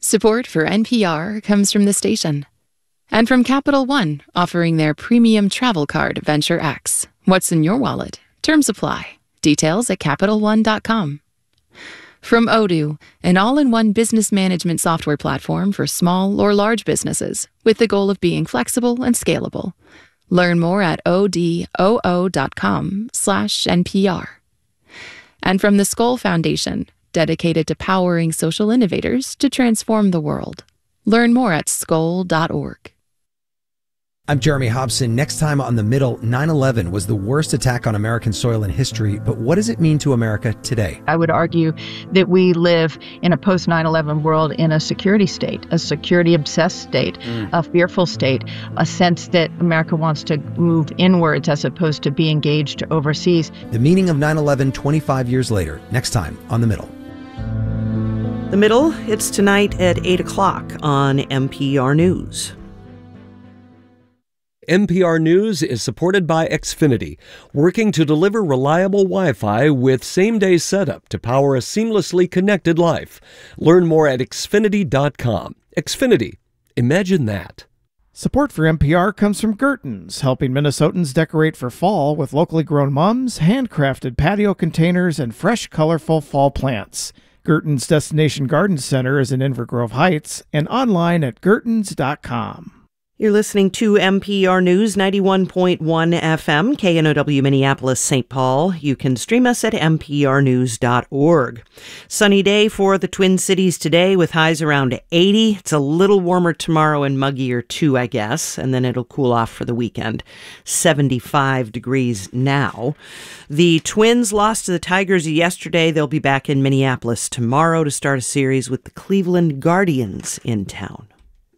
Support for NPR comes from the station. And from Capital One, offering their premium travel card, Venture X. What's in your wallet? Terms apply. Details at CapitalOne.com. From Odoo, an all-in-one business management software platform for small or large businesses, with the goal of being flexible and scalable. Learn more at odoo.com/NPR. And from the Skoll Foundation, dedicated to powering social innovators to transform the world. Learn more at skoll.org. I'm Jeremy Hobson. Next time on The Middle, 9/11 was the worst attack on American soil in history, but what does it mean to America today? I would argue that we live in a post-9/11 world in a security state, a security-obsessed state, a fearful state, a sense that America wants to move inwards as opposed to be engaged overseas. The meaning of 9/11 25 years later, next time on The Middle. The Middle, it's tonight at 8 o'clock on NPR News. NPR News is supported by Xfinity, working to deliver reliable Wi-Fi with same-day setup to power a seamlessly connected life. Learn more at Xfinity.com. Xfinity. Imagine that. Support for NPR comes from Gertens, helping Minnesotans decorate for fall with locally grown mums, handcrafted patio containers, and fresh, colorful fall plants. Gertens Destination Garden Center is in Inver Grove Heights and online at Gertens.com. You're listening to NPR News 91.1 FM, KNOW Minneapolis, St. Paul. You can stream us at nprnews.org. Sunny day for the Twin Cities today with highs around 80. It's a little warmer tomorrow and muggier too, I guess, and then it'll cool off for the weekend. 75 degrees now. The Twins lost to the Tigers yesterday. They'll be back in Minneapolis tomorrow to start a series with the Cleveland Guardians in town.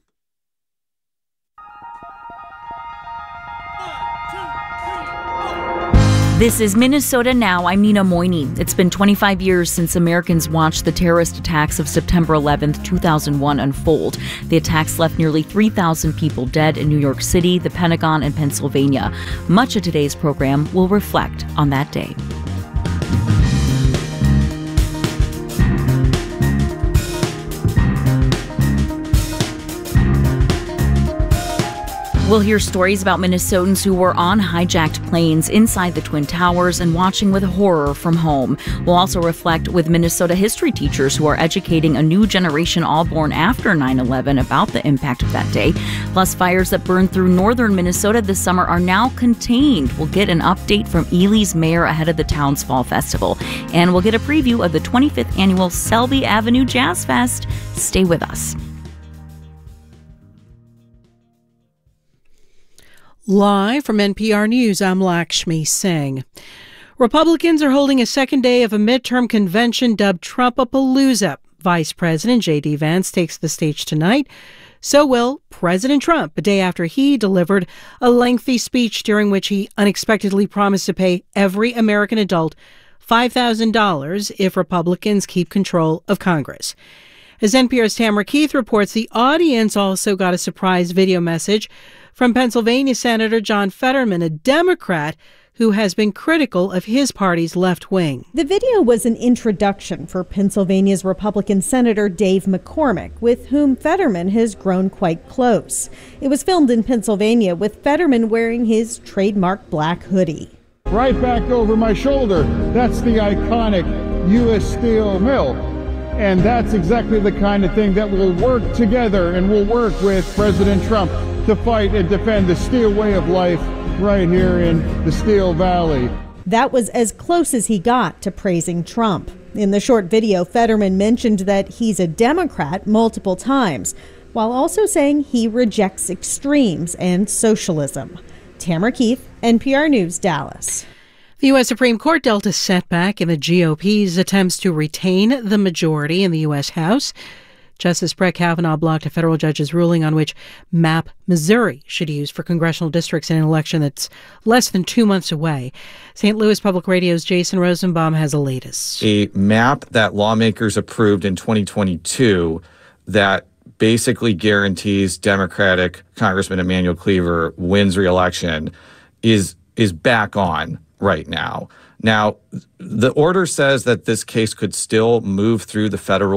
This is Minnesota Now. I'm Nina Moyni. It's been 25 years since Americans watched the terrorist attacks of September 11th, 2001 unfold. The attacks left nearly 3,000 people dead in New York City, the Pentagon, and Pennsylvania. Much of today's program will reflect on that day. We'll hear stories about Minnesotans who were on hijacked planes inside the Twin Towers and watching with horror from home. We'll also reflect with Minnesota history teachers who are educating a new generation all born after 9/11 about the impact of that day. Plus, fires that burned through northern Minnesota this summer are now contained. We'll get an update from Ely's mayor ahead of the town's fall festival. And we'll get a preview of the 25th annual Selby Avenue Jazz Fest. Stay with us. Live from NPR News, I'm Lakshmi Singh. Republicans are holding a second day of a midterm convention dubbed Trump-a-Palooza. Vice President J.D. Vance takes the stage tonight. So will President Trump, a day after he delivered a lengthy speech during which he unexpectedly promised to pay every American adult $5,000 if Republicans keep control of Congress. As NPR's Tamara Keith reports, the audience also got a surprise video message from Pennsylvania Senator John Fetterman, a Democrat who has been critical of his party's left wing. The video was an introduction for Pennsylvania's Republican Senator Dave McCormick, with whom Fetterman has grown quite close. It was filmed in Pennsylvania with Fetterman wearing his trademark black hoodie. Right back over my shoulder, that's the iconic U.S. Steel mill. And that's exactly the kind of thing that will work together and will work with President Trump to fight and defend the steel way of life right here in the Steel Valley. That was as close as he got to praising Trump. In the short video, Fetterman mentioned that he's a Democrat multiple times, while also saying he rejects extremes and socialism. Tamara Keith, NPR News, Dallas. The U.S. Supreme Court dealt a setback in the GOP's attempts to retain the majority in the U.S. House. Justice Brett Kavanaugh blocked a federal judge's ruling on which map Missouri should use for congressional districts in an election that's less than 2 months away. St. Louis Public Radio's Jason Rosenbaum has the latest. A map that lawmakers approved in 2022 that basically guarantees Democratic Congressman Emanuel Cleaver wins re-election is back on right now. Now, the order says that this case could still move through the federal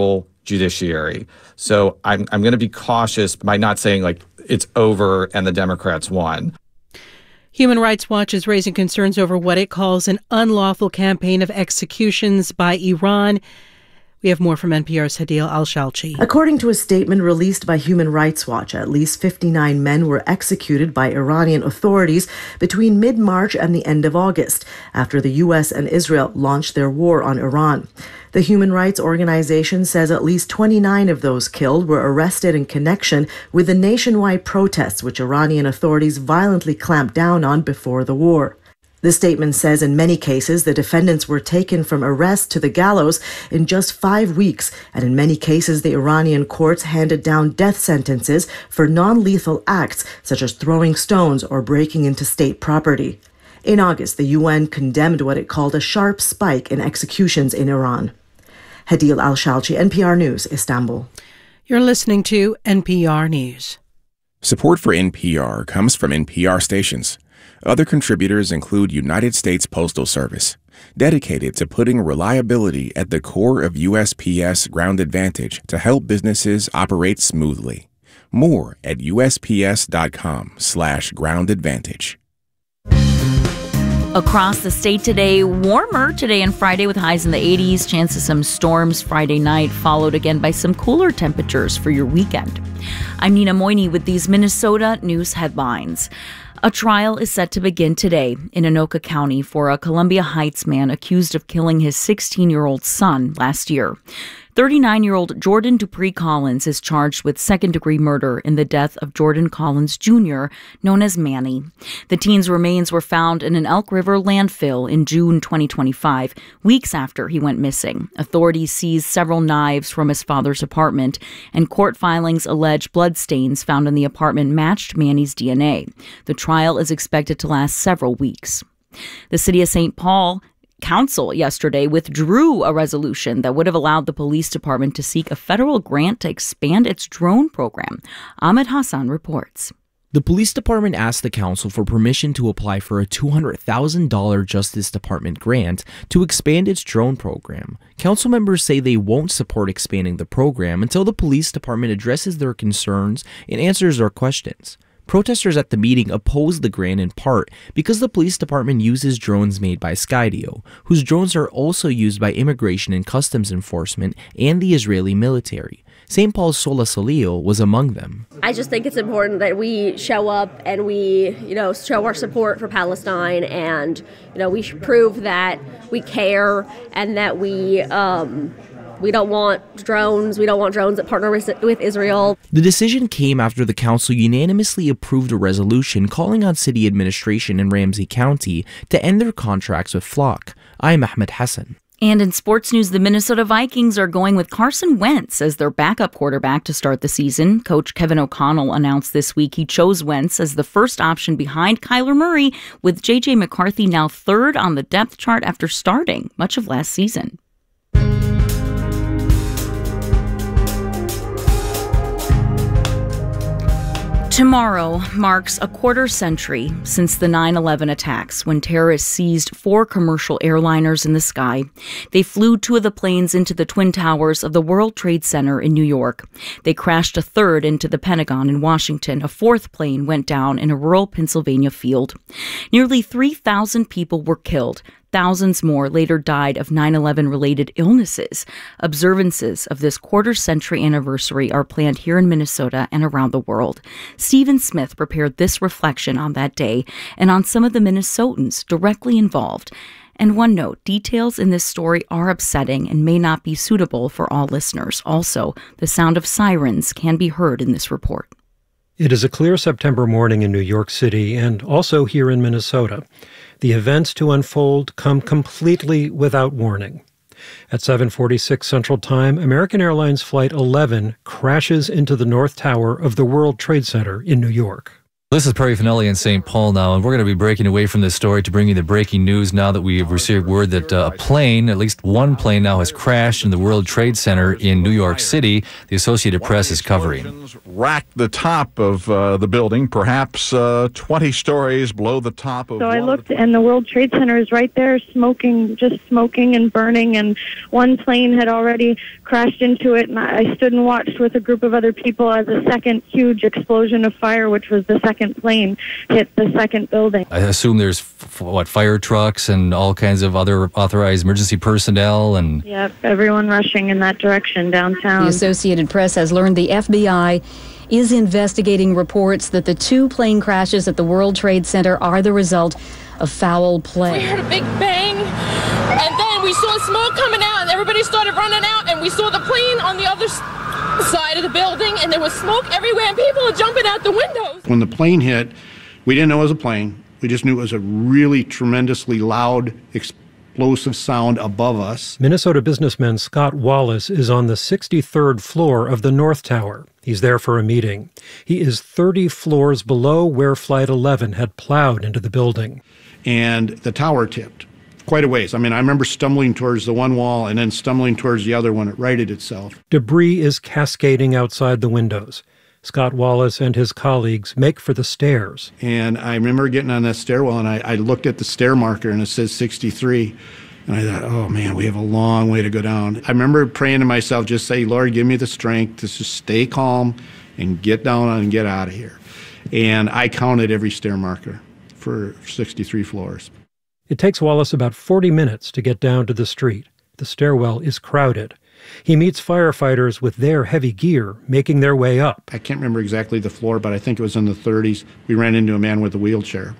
judiciary. So I'm going to be cautious by not saying like it's over and the Democrats won. Human Rights Watch is raising concerns over what it calls an unlawful campaign of executions by Iran. We have more from NPR's Hadeel Al-Shalchi. According to a statement released by Human Rights Watch, at least 59 men were executed by Iranian authorities between mid-March and the end of August, after the U.S. and Israel launched their war on Iran. The human rights organization says at least 29 of those killed were arrested in connection with the nationwide protests which Iranian authorities violently clamped down on before the war. The statement says in many cases, the defendants were taken from arrest to the gallows in just 5 weeks, and in many cases, the Iranian courts handed down death sentences for non-lethal acts, such as throwing stones or breaking into state property. In August, the UN condemned what it called a sharp spike in executions in Iran. Hadeel Al-Shalchi, NPR News, Istanbul. You're listening to NPR News. Support for NPR comes from NPR stations. Other contributors include United States Postal Service, dedicated to putting reliability at the core of USPS Ground Advantage to help businesses operate smoothly. More at USPS.com/groundadvantage. Across the state today, warmer today and Friday with highs in the 80s. Chance of some storms Friday night, followed again by some cooler temperatures for your weekend. I'm Nina Moini with these Minnesota news headlines. A trial is set to begin today in Anoka County for a Columbia Heights man accused of killing his 16-year-old son last year. 39-year-old Jordan Dupree Collins is charged with second-degree murder in the death of Jordan Collins Jr., known as Manny. The teen's remains were found in an Elk River landfill in June 2025, weeks after he went missing. Authorities seized several knives from his father's apartment, and court filings allege bloodstains found in the apartment matched Manny's DNA. The trial is expected to last several weeks. The city of St. Paul Council yesterday withdrew a resolution that would have allowed the police department to seek a federal grant to expand its drone program. Ahmed Hassan reports. The police department asked the council for permission to apply for a $200,000 Justice Department grant to expand its drone program. Council members say they won't support expanding the program until the police department addresses their concerns and answers their questions. Protesters at the meeting opposed the grant in part because the police department uses drones made by Skydio, whose drones are also used by Immigration and Customs Enforcement and the Israeli military. St. Paul's Sola Solio was among them. I just think it's important that we show up and we, show our support for Palestine, and, we should prove that we care and that we don't want drones. We don't want drones that partner with Israel. The decision came after the council unanimously approved a resolution calling on city administration in Ramsey County to end their contracts with Flock. I'm Ahmed Hassan. And in sports news, the Minnesota Vikings are going with Carson Wentz as their backup quarterback to start the season. Coach Kevin O'Connell announced this week he chose Wentz as the first option behind Kyler Murray, with J.J. McCarthy now third on the depth chart after starting much of last season. Tomorrow marks a quarter century since the 9/11 attacks, when terrorists seized 4 commercial airliners in the sky. They flew 2 of the planes into the Twin Towers of the World Trade Center in New York. They crashed a third into the Pentagon in Washington. A 4th plane went down in a rural Pennsylvania field. Nearly 3,000 people were killed. Thousands more later died of 9/11-related illnesses. Observances of this quarter-century anniversary are planned here in Minnesota and around the world. Stephen Smith prepared this reflection on that day and on some of the Minnesotans directly involved. And one note, details in this story are upsetting and may not be suitable for all listeners. Also, the sound of sirens can be heard in this report. It is a clear September morning in New York City and also here in Minnesota. The events to unfold come completely without warning. At 7:46 Central Time, American Airlines Flight 11 crashes into the North Tower of the World Trade Center in New York. This is Perry Finelli in St. Paul now, and we're going to be breaking away from this story to bring you the breaking news now that we've received word that a plane, at least one plane now, has crashed in the World Trade Center in New York City. The Associated Press is covering. Racked the top of the building, perhaps 20 stories below the top of... So I looked, and the World Trade Center is right there, smoking and burning, and one plane had already crashed into it, and I stood and watched with a group of other people as a second huge explosion of fire, which was the second plane, hit the second building. I assume there's, fire trucks and all kinds of other authorized emergency personnel and... Yep, everyone rushing in that direction downtown. The Associated Press has learned the FBI is investigating reports that the two plane crashes at the World Trade Center are the result of foul play. We heard a big bang, and then we saw smoke coming out, and everybody started running out, and we saw the plane on the other side of the building, and there was smoke everywhere, and people are jumping out the windows. When the plane hit, we didn't know it was a plane. We just knew it was a really tremendously loud, explosive sound above us. Minnesota businessman Scott Wallace is on the 63rd floor of the North Tower. He's there for a meeting. He is 30 floors below where Flight 11 had plowed into the building. And the tower tipped quite a ways. I mean, I remember stumbling towards the one wall and then stumbling towards the other when it righted itself. Debris is cascading outside the windows. Scott Wallace and his colleagues make for the stairs. And I remember getting on that stairwell, and I looked at the stair marker, and it says 63. And I thought, oh, man, we have a long way to go down. I remember praying to myself, just say, Lord, give me the strength to just stay calm and get down and get out of here. And I counted every stair marker for 63 floors. It takes Wallace about 40 minutes to get down to the street. The stairwell is crowded. He meets firefighters with their heavy gear making their way up. I can't remember exactly the floor, but I think it was in the 30s. We ran into a man with a wheelchair.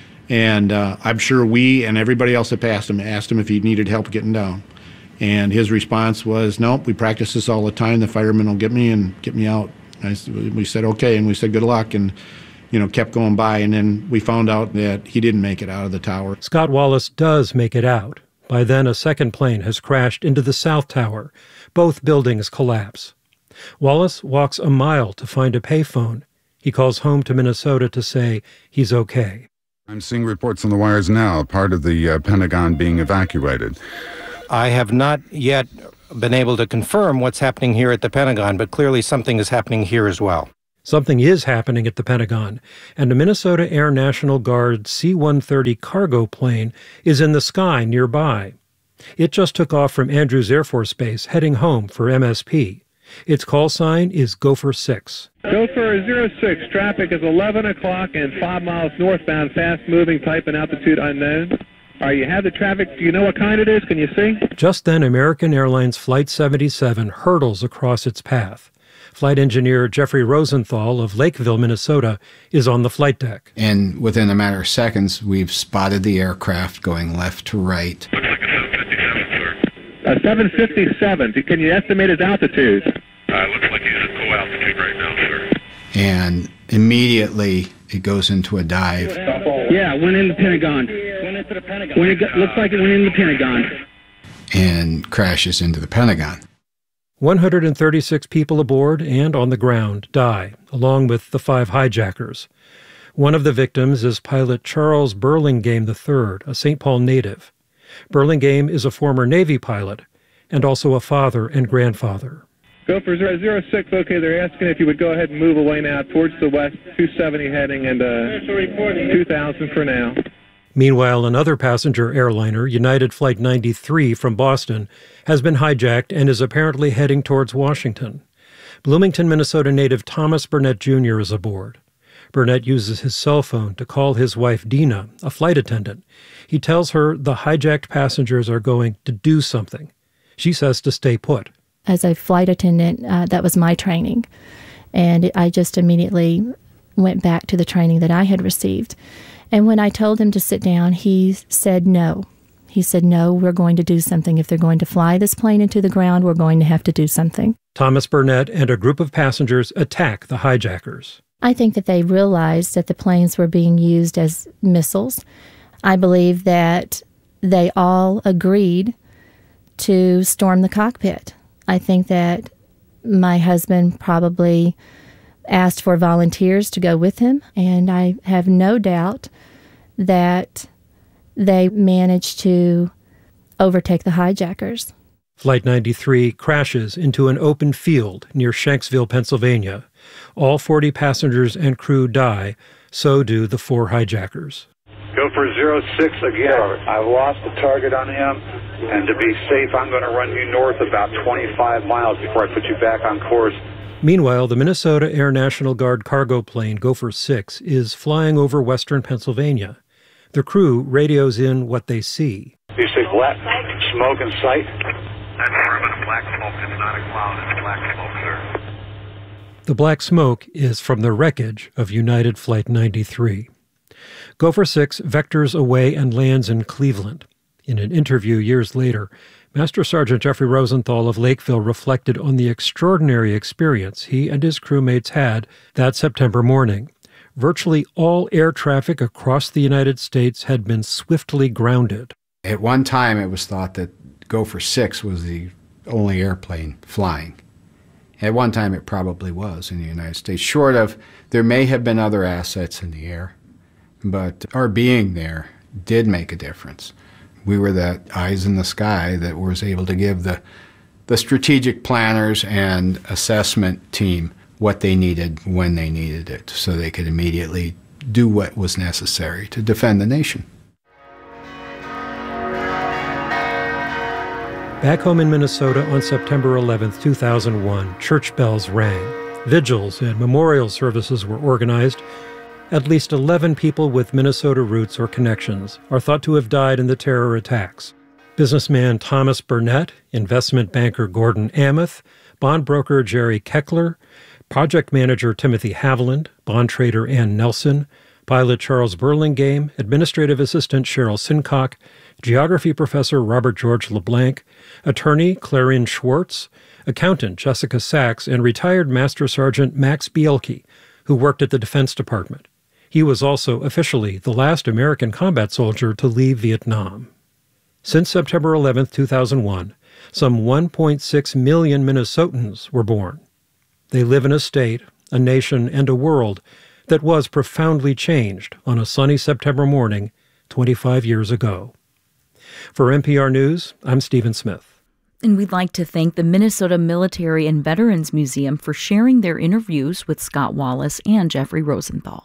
And I'm sure we and everybody else that passed him asked him if he needed help getting down. And his response was, nope, we practice this all the time. The firemen will get me and get me out. We said, okay, and we said, good luck, and kept going by. And then we found out that he didn't make it out of the tower. Scott Wallace does make it out. By then, a second plane has crashed into the South Tower. Both buildings collapse. Wallace walks a mile to find a payphone. He calls home to Minnesota to say he's okay. I'm seeing reports on the wires now, part of the Pentagon being evacuated. I have not yet been able to confirm what's happening here at the Pentagon, but clearly something is happening here as well. Something is happening at the Pentagon, and a Minnesota Air National Guard C-130 cargo plane is in the sky nearby. It just took off from Andrews Air Force Base, heading home for MSP. Its call sign is Gopher 6. Gopher 06, traffic is 11 o'clock and 5 miles northbound, fast-moving, type and altitude unknown. You have the traffic. Do you know what kind it is? Can you see? Just then, American Airlines Flight 77 hurtles across its path. Flight engineer Jeffrey Rosenthal of Lakeville, Minnesota, is on the flight deck. And within a matter of seconds, we've spotted the aircraft going left to right. 757. Can you estimate its altitude? Looks like he's at full altitude right now, sir. And immediately it goes into a dive. Yeah, went in the Pentagon. Looks like it went in the Pentagon. And crashes into the Pentagon. 136 people aboard and on the ground die, along with the 5 hijackers. One of the victims is pilot Charles Burlingame III, a St. Paul native. Burlingame is a former Navy pilot and also a father and grandfather. Gopher 06, okay, they're asking if you would go ahead and move away now towards the west, 270 heading, and 2000 for now. Meanwhile, another passenger airliner, United Flight 93 from Boston, has been hijacked and is apparently heading towards Washington. Bloomington, Minnesota native Thomas Burnett Jr. is aboard. Burnett uses his cell phone to call his wife Dina, a flight attendant. He tells her the hijacked passengers are going to do something. She says to stay put. As a flight attendant, that was my training. And I just immediately went back to the training that I had received. And when I told him to sit down, he said no. He said, no, we're going to do something. If they're going to fly this plane into the ground, we're going to have to do something. Thomas Burnett and a group of passengers attack the hijackers. I think that they realized that the planes were being used as missiles. I believe that they all agreed to storm the cockpit. I think that my husband probably asked for volunteers to go with him, and I have no doubt that they managed to overtake the hijackers. Flight 93 crashes into an open field near Shanksville, Pennsylvania. All 40 passengers and crew die. So do the 4 hijackers. Gopher 06 again. I've lost the target on him, and to be safe, I'm going to run you north about 25 miles before I put you back on course. Meanwhile, the Minnesota Air National Guard cargo plane Gopher 6 is flying over western Pennsylvania. The crew radios in what they see. You say black smoke in sight? That's affirmative. Black smoke. It's not a cloud. It's black smoke, sir. The black smoke is from the wreckage of United Flight 93. Gopher 6 vectors away and lands in Cleveland. In an interview years later, Master Sergeant Jeffrey Rosenthal of Lakeville reflected on the extraordinary experience he and his crewmates had that September morning. Virtually all air traffic across the United States had been swiftly grounded. At one time, it was thought that Gopher 6 was the only airplane flying. At one time, it probably was in the United States. Short of, there may have been other assets in the air, but our being there did make a difference. We were that eyes in the sky that was able to give the strategic planners and assessment team what they needed when they needed it, so they could immediately do what was necessary to defend the nation. Back home in Minnesota on September 11, 2001, church bells rang. Vigils and memorial services were organized. At least 11 people with Minnesota roots or connections are thought to have died in the terror attacks. Businessman Thomas Burnett, investment banker Gordon Amith, bond broker Jerry Keckler, project manager Timothy Haviland, bond trader Ann Nelson, pilot Charles Burlingame, administrative assistant Cheryl Sincock, geography professor Robert George LeBlanc, attorney Clarion Schwartz, accountant Jessica Sachs, and retired Master Sergeant Max Bielke, who worked at the Defense Department. He was also officially the last American combat soldier to leave Vietnam. Since September 11, 2001, some 1.6 million Minnesotans were born. They live in a state, a nation, and a world that was profoundly changed on a sunny September morning 25 years ago. For NPR News, I'm Stephen Smith. And we'd like to thank the Minnesota Military and Veterans Museum for sharing their interviews with Scott Wallace and Jeffrey Rosenthal.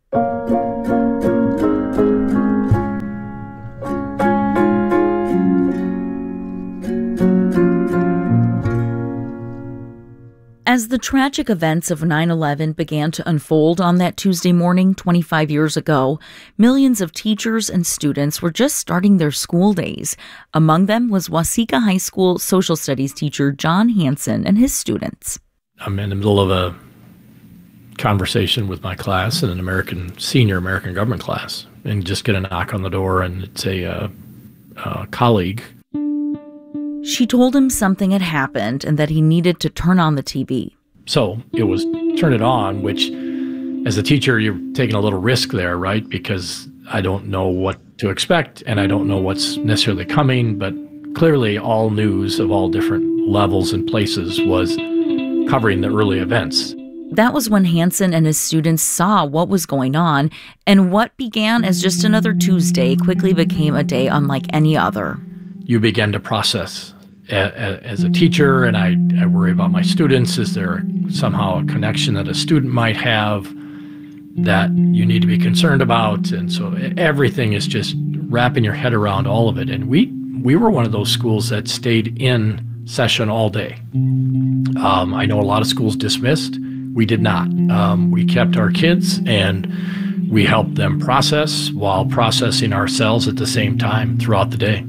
As the tragic events of 9/11 began to unfold on that Tuesday morning 25 years ago, millions of teachers and students were just starting their school days. Among them was Waseca High School social studies teacher John Hansen and his students. I'm in the middle of a conversation with my class in an senior American government class, and just get a knock on the door, and it's a colleague. She told him something had happened and that he needed to turn on the TV. So it was turn it on, which as a teacher, you're taking a little risk there, right? Because I don't know what to expect and I don't know what's necessarily coming, but clearly all news of all different levels and places was covering the early events. That was when Hansen and his students saw what was going on, and what began as just another Tuesday quickly became a day unlike any other. You begin to process. As a teacher, and I worry about my students, is there somehow a connection that a student might have that you need to be concerned about? And so everything is just wrapping your head around all of it. And we were one of those schools that stayed in session all day. I know a lot of schools dismissed. We did not. We kept our kids and we helped them process while processing ourselves at the same time throughout the day.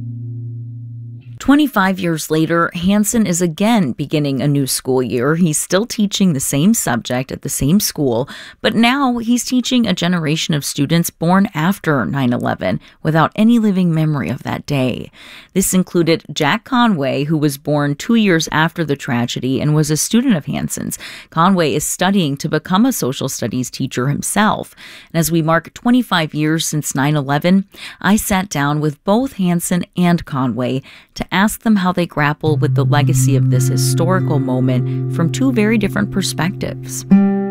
25 years later, Hansen is again beginning a new school year. He's still teaching the same subject at the same school, but now he's teaching a generation of students born after 9/11 without any living memory of that day. This included Jack Conway, who was born 2 years after the tragedy and was a student of Hansen's. Conway is studying to become a social studies teacher himself. And as we mark 25 years since 9/11, I sat down with both Hansen and Conway to ask them how they grapple with the legacy of this historical moment from two very different perspectives.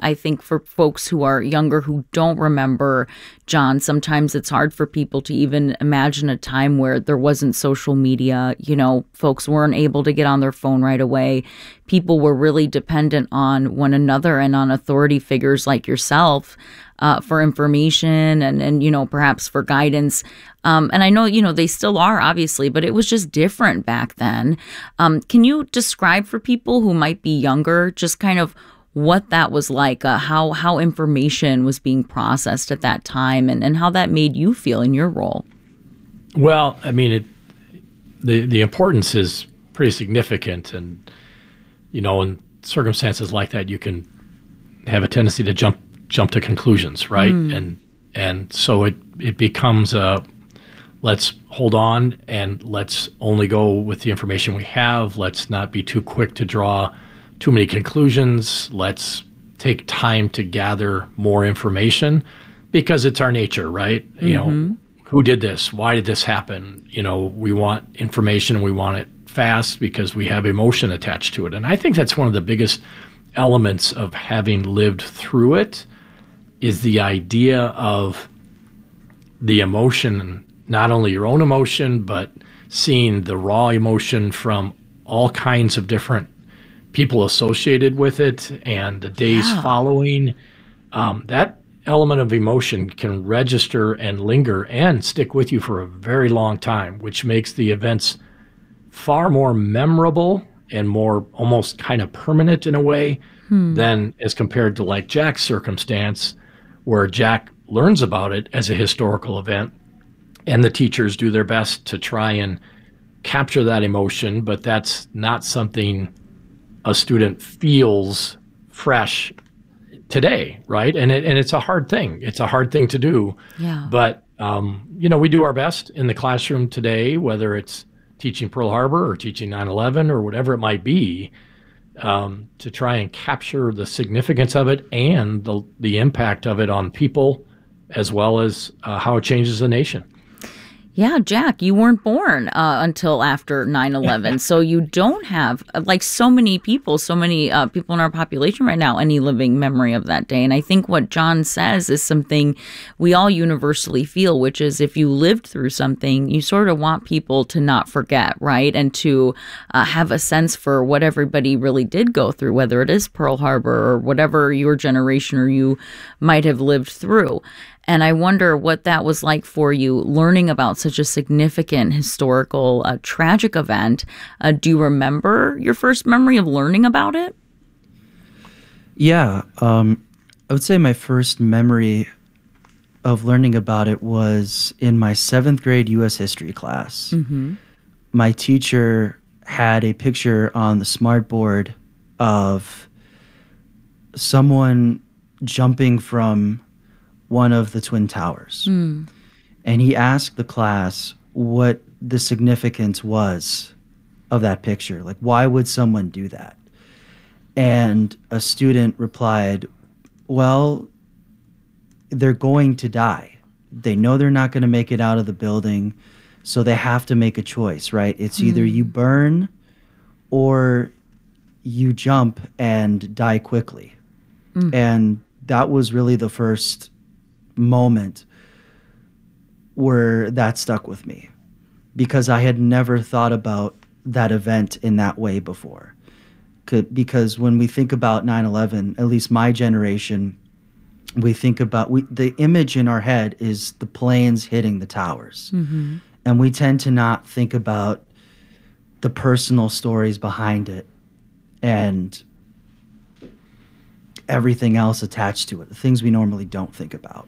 I think for folks who are younger who don't remember, John, sometimes it's hard for people to even imagine a time where there wasn't social media. You know, folks weren't able to get on their phone right away. People were really dependent on one another and on authority figures like yourself for information and, you know, perhaps for guidance. And I know, you know, they still are, obviously, but it was just different back then. Can you describe for people who might be younger just kind of what that was like, how information was being processed at that time and how that made you feel in your role? Well, I mean, the importance is pretty significant. And, you know, in circumstances like that, you can have a tendency to jump to conclusions, right? And so it becomes let's hold on and let's only go with the information we have. Let's not be too quick to draw too many conclusions. Let's take time to gather more information because it's our nature, right? You know, who did this? Why did this happen? You know, we want information and we want it fast because we have emotion attached to it. And I think that's one of the biggest elements of having lived through it is the idea of the emotion, not only your own emotion, but seeing the raw emotion from all kinds of different people associated with it and the days following. That element of emotion can register and linger and stick with you for a very long time, which makes the events far more memorable and more almost kind of permanent in a way than as compared to like Jack's circumstance, where Jack learns about it as a historical event and the teachers do their best to try and capture that emotion, but that's not something a student feels fresh today, right? And it's a hard thing. It's a hard thing to do. Yeah. But, you know, we do our best in the classroom today, whether it's teaching Pearl Harbor or teaching 9/11 or whatever it might be, to try and capture the significance of it and the impact of it on people, as well as how it changes the nation. Yeah, Jack, you weren't born until after 9/11, so you don't have, like so many people in our population right now, any living memory of that day. And I think what John says is something we all universally feel, which is if you lived through something, you sort of want people to not forget, right? And to have a sense for what everybody really did go through, whether it is Pearl Harbor or whatever your generation or you might have lived through. And I wonder what that was like for you, learning about such a significant historical, tragic event. Do you remember your first memory of learning about it? Yeah. I would say my first memory of learning about it was in my 7th grade U.S. history class. Mm-hmm. My teacher had a picture on the smartboard of someone jumping from one of the Twin Towers. And he asked the class what the significance was of that picture. Like, why would someone do that? And a student replied, well, they're going to die. They know they're not going to make it out of the building, so they have to make a choice, right? It's either you burn or you jump and die quickly. And that was really the first moment where that stuck with me, because I had never thought about that event in that way before. Because when we think about 9/11, at least my generation, we think about the image in our head is the planes hitting the towers. And we tend to not think about the personal stories behind it and everything else attached to it, the things we normally don't think about.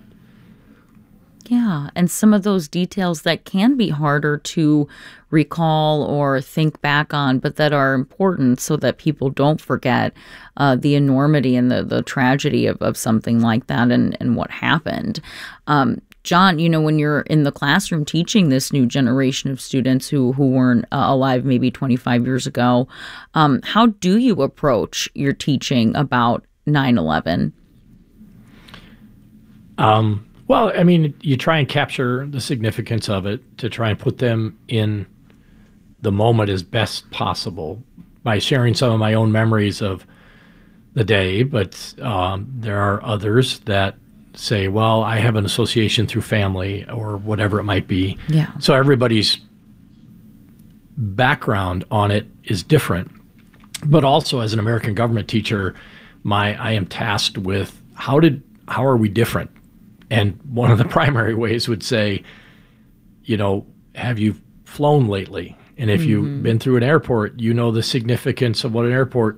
Yeah, and some of those details that can be harder to recall or think back on, but that are important so that people don't forget the enormity and the tragedy of something like that and what happened. John, you know, when you're in the classroom teaching this new generation of students who weren't alive maybe 25 years ago, how do you approach your teaching about 9/11? Well, I mean, you try and capture the significance of it to try and put them in the moment as best possible by sharing some of my own memories of the day, but there are others that say, well, I have an association through family or whatever it might be. Yeah. So everybody's background on it is different. But also as an American government teacher, I am tasked with how are we different? And one of the primary ways would say, have you flown lately? And if you've been through an airport, you know the significance of what an airport,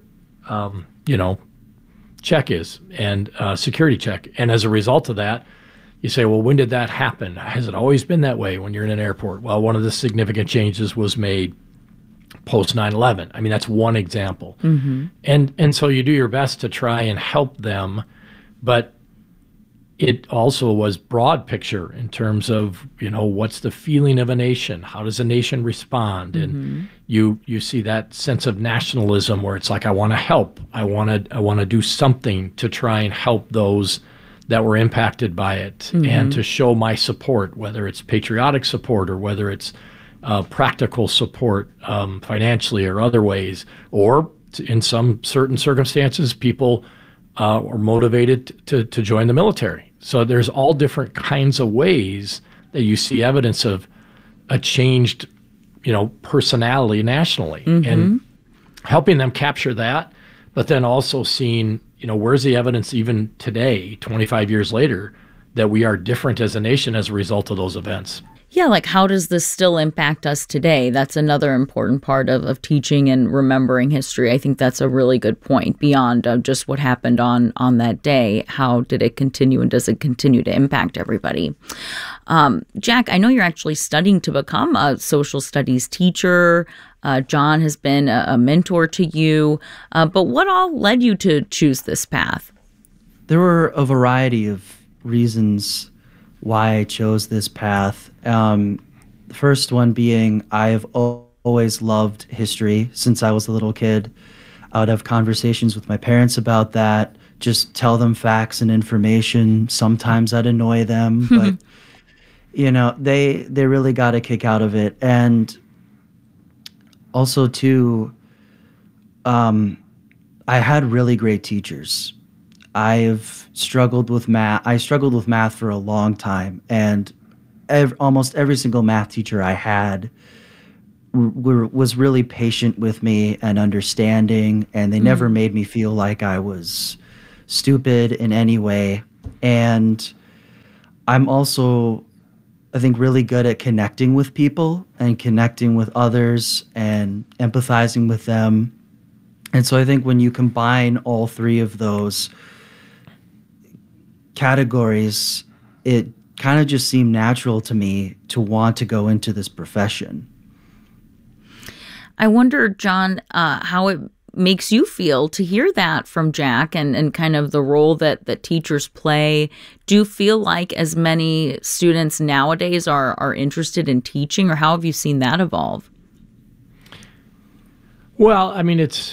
check is and security check. And as a result of that, you say, well, when did that happen? Has it always been that way when you're in an airport? Well, one of the significant changes was made post 9/11. I mean, that's one example. And so you do your best to try and help them, but it also was broad picture in terms of, what's the feeling of a nation? How does a nation respond? And you see that sense of nationalism where it's like, I want to help. I want to do something to try and help those that were impacted by it and to show my support, whether it's patriotic support or whether it's practical support financially or other ways, or in some certain circumstances, people are motivated to join the military. So there's all different kinds of ways that you see evidence of a changed, personality nationally, and helping them capture that, but then also seeing, where's the evidence even today, 25 years later, that we are different as a nation as a result of those events. Yeah, like how does this still impact us today? That's another important part of teaching and remembering history. I think that's a really good point. Beyond just what happened on that day, how did it continue and does it continue to impact everybody? Jack, I know you're actually studying to become a social studies teacher. John has been a mentor to you. But what all led you to choose this path? There were a variety of reasons why I chose this path. The first one being I've always loved history since I was a little kid. I would have conversations with my parents about that, just tell them facts and information. Sometimes I'd annoy them, but they really got a kick out of it. And also too, I had really great teachers. I've struggled with math. I struggled with math for a long time, and almost every single math teacher I had was really patient with me and understanding, and they never made me feel like I was stupid in any way. And I'm also, I think, really good at connecting with people and connecting with others and empathizing with them. And so I think when you combine all three of those categories, it kind of just seemed natural to me to want to go into this profession. I wonder, John, how it makes you feel to hear that from Jack and kind of the role that teachers play. Do you feel like as many students nowadays are interested in teaching, or how have you seen that evolve? Well, I mean, it's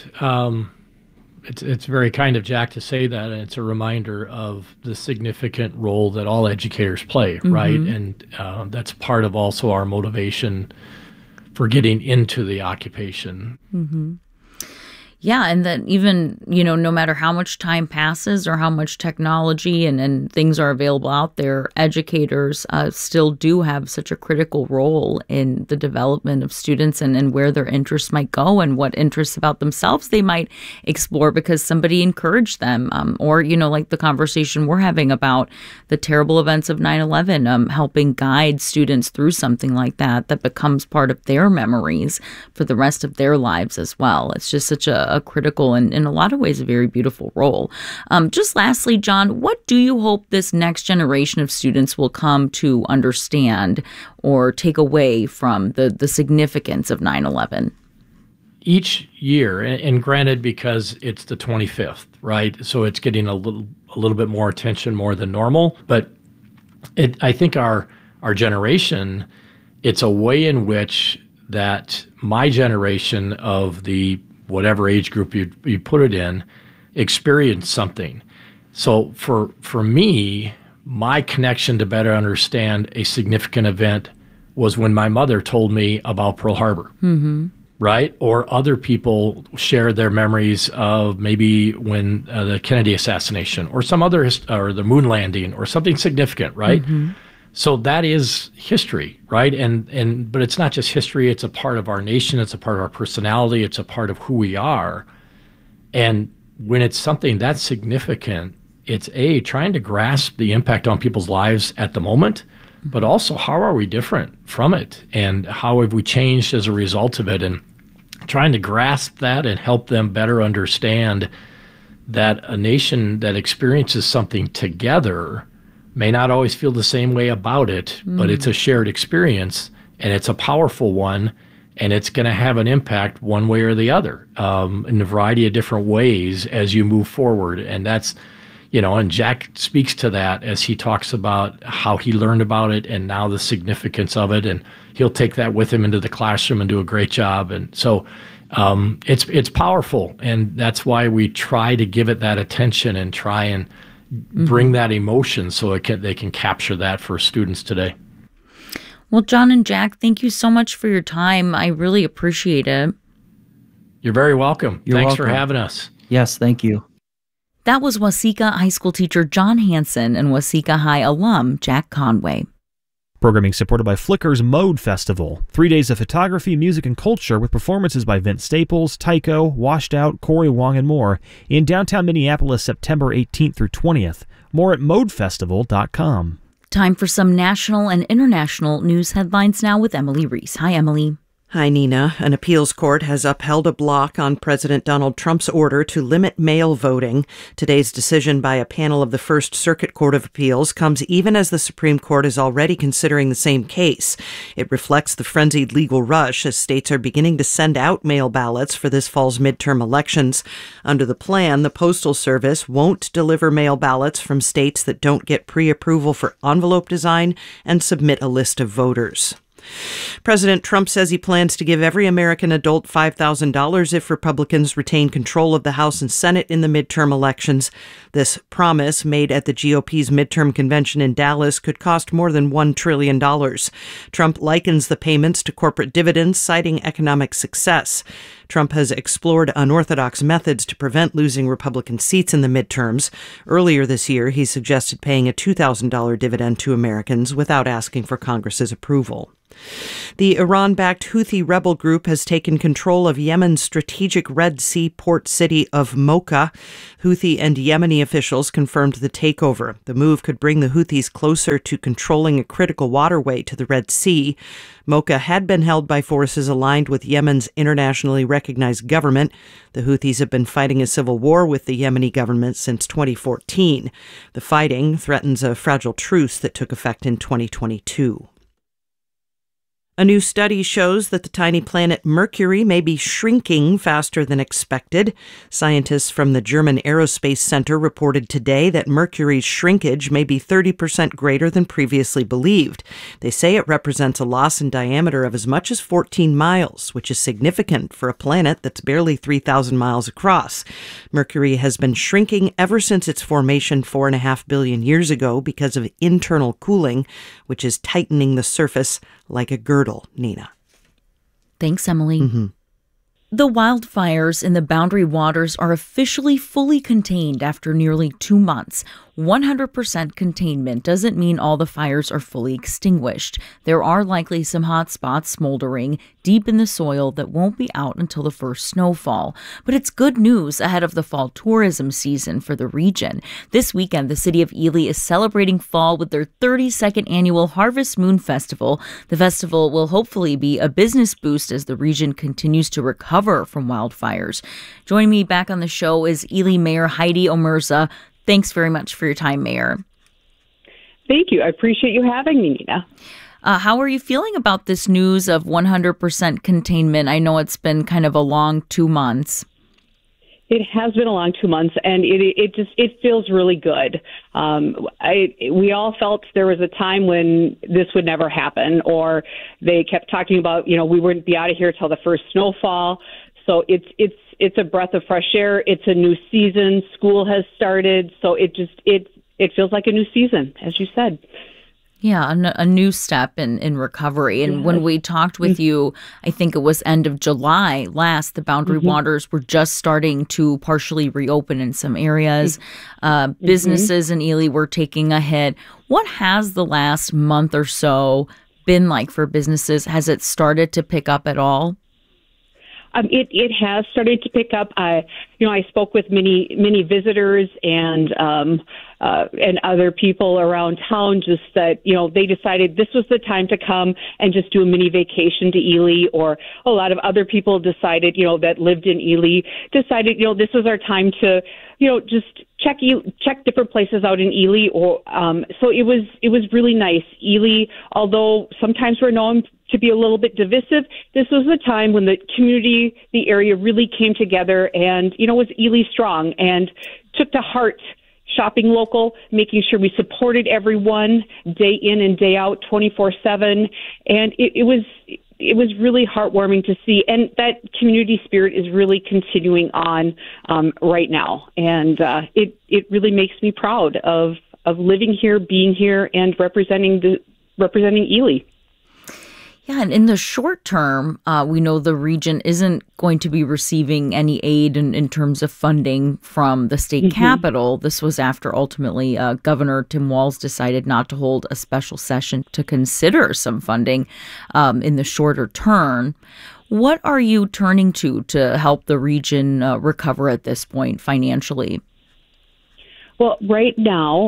very kind of Jack to say that, and it's a reminder of the significant role that all educators play, right? And that's part of also our motivation for getting into the occupation. Yeah, and that even, no matter how much time passes or how much technology and things are available out there, educators still do have such a critical role in the development of students and where their interests might go and what interests about themselves they might explore because somebody encouraged them. Or, like the conversation we're having about the terrible events of 9/11, helping guide students through something like that becomes part of their memories for the rest of their lives as well. It's just such a critical and in a lot of ways a very beautiful role. Just lastly, John, what do you hope this next generation of students will come to understand or take away from the significance of 9/11? Each year, and granted because it's the 25th, right? So it's getting a little bit more attention more than normal, but I think our generation, it's a way in which that my generation of the whatever age group you put it in, experience something. So for me, my connection to better understand a significant event was when my mother told me about Pearl Harbor, right? Or other people share their memories of maybe when the Kennedy assassination or some other, or the moon landing or something significant, right? Mm-hmm. So that is history, right? But it's not just history, it's a part of our nation, it's a part of our personality, it's a part of who we are. And when it's something that's significant, it's trying to grasp the impact on people's lives at the moment, but also how are we different from it and how have we changed as a result of it, and trying to grasp that and help them better understand that a nation that experiences something together may not always feel the same way about it, but it's a shared experience and it's a powerful one, and it's going to have an impact one way or the other in a variety of different ways as you move forward. And that's, and Jack speaks to that as he talks about how he learned about it and now the significance of it. And he'll take that with him into the classroom and do a great job. And so it's powerful. And that's why we try to give it that attention and try and bring that emotion so they can capture that for students today. Well, John and Jack, thank you so much for your time. I really appreciate it. You're very welcome. Thanks for having us. Yes, thank you. That was Waseca High School teacher John Hansen and Waseca High alum Jack Conway. Programming supported by Flickr's Mode Festival. 3 days of photography, music, and culture with performances by Vince Staples, Tycho, Washed Out, Corey Wong, and more in downtown Minneapolis, September 18th through 20th. More at modefestival.com. Time for some national and international news headlines now with Emily Reese. Hi, Emily. Hi, Nina. An appeals court has upheld a block on President Donald Trump's order to limit mail voting. Today's decision by a panel of the First Circuit Court of Appeals comes even as the Supreme Court is already considering the same case. It reflects the frenzied legal rush as states are beginning to send out mail ballots for this fall's midterm elections. Under the plan, the Postal Service won't deliver mail ballots from states that don't get pre-approval for envelope design and submit a list of voters. President Trump says he plans to give every American adult $5,000 if Republicans retain control of the House and Senate in the midterm elections. This promise, made at the GOP's midterm convention in Dallas, could cost more than $1 trillion. Trump likens the payments to corporate dividends, citing economic success. Trump has explored unorthodox methods to prevent losing Republican seats in the midterms. Earlier this year, he suggested paying a $2,000 dividend to Americans without asking for Congress's approval. The Iran-backed Houthi rebel group has taken control of Yemen's strategic Red Sea port city of Mocha. Houthi and Yemeni officials confirmed the takeover. The move could bring the Houthis closer to controlling a critical waterway to the Red Sea. Mocha had been held by forces aligned with Yemen's internationally recognized government. The Houthis have been fighting a civil war with the Yemeni government since 2014. The fighting threatens a fragile truce that took effect in 2022. A new study shows that the tiny planet Mercury may be shrinking faster than expected. Scientists from the German Aerospace Center reported today that Mercury's shrinkage may be 30% greater than previously believed. They say it represents a loss in diameter of as much as 14 miles, which is significant for a planet that's barely 3,000 miles across. Mercury has been shrinking ever since its formation 4.5 billion years ago because of internal cooling, which is tightening the surface like a girdle, Nina. Thanks, Emily. Mm-hmm. The wildfires in the Boundary Waters are officially fully contained after nearly 2 months. 100% containment doesn't mean all the fires are fully extinguished. There are likely some hot spots smoldering deep in the soil that won't be out until the first snowfall. But it's good news ahead of the fall tourism season for the region. This weekend, the city of Ely is celebrating fall with their 32nd annual Harvest Moon Festival. The festival will hopefully be a business boost as the region continues to recover from wildfires. Joining me back on the show is Ely Mayor Heidi Omerza. Thanks very much for your time, Mayor. Thank you. I appreciate you having me, Nina. How are you feeling about this news of 100% containment? I know it's been kind of a long 2 months. It has been a long 2 months, and it feels really good. We all felt there was a time when this would never happen, or they kept talking about, we wouldn't be out of here till the first snowfall. So it's a breath of fresh air. It's a new season. School has started, so it feels like a new season, as you said. Yeah, a new step in recovery. And when we talked with you, I think it was end of July last, the Boundary Waters were just starting to partially reopen in some areas. Businesses in Ely were taking a hit. What has the last month or so been like for businesses? Has it started to pick up at all? It has started to pick up. I spoke with many visitors and other people around town. Just that they decided this was the time to come and just do a mini vacation to Ely. Or a lot of other people decided, that lived in Ely, decided this was our time to just check different places out in Ely. Or so it was really nice. Ely, although sometimes we're known to be a little bit divisive, this was a time when the community, the area really came together and, was Ely strong and took to heart shopping local, making sure we supported everyone day in and day out, 24/7. And it was really heartwarming to see. And that community spirit is really continuing on right now. And it really makes me proud of living here, being here, and representing Ely. Yeah, and in the short term, we know the region isn't going to be receiving any aid in terms of funding from the state capital. This was after ultimately Governor Tim Walz decided not to hold a special session to consider some funding in the shorter term. What are you turning to help the region recover at this point financially? Well, right now,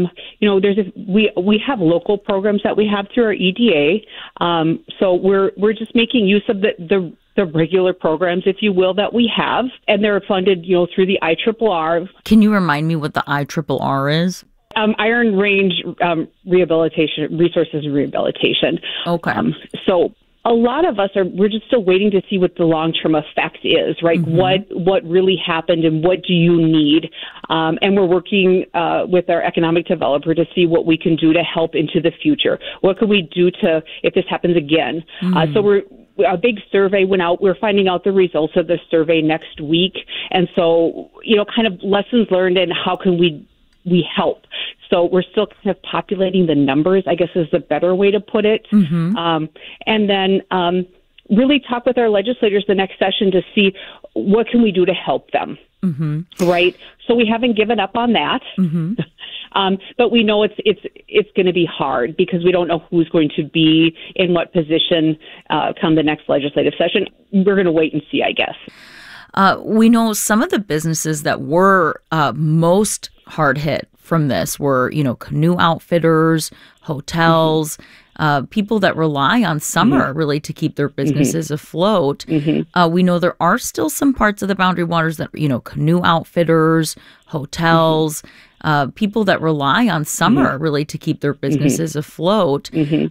we have local programs that we have through our EDA. So we're just making use of the regular programs, if you will, that we have, and they're funded, through the IRRR. Can you remind me what the IRRR is? Iron Range Rehabilitation, Resources and Rehabilitation. Okay. So a lot of us we're just still waiting to see what the long-term effect is, right? What really happened and what do you need? And we're working with our economic developer to see what we can do to help into the future. What can we do if this happens again? So a big survey went out. We're finding out the results of the survey next week. And so, kind of lessons learned and how can we help. So we're still kind of populating the numbers, I guess is the better way to put it. And then really talk with our legislators the next session to see what can we do to help them, right? So we haven't given up on that. But we know it's going to be hard because we don't know who's going to be in what position come the next legislative session. We're going to wait and see, I guess. We know some of the businesses that were most hard hit from this were, canoe outfitters, hotels, people that rely on summer really to keep their businesses afloat. We know there are still some parts of the Boundary Waters that, canoe outfitters, hotels, people that rely on summer really to keep their businesses afloat.